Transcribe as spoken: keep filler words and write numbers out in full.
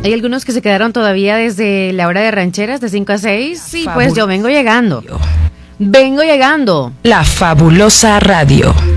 Hay algunos que se quedaron todavía desde la hora de rancheras, de cinco a seis. Sí, pues yo vengo llegando. Vengo llegando. La Fabulosa Radio.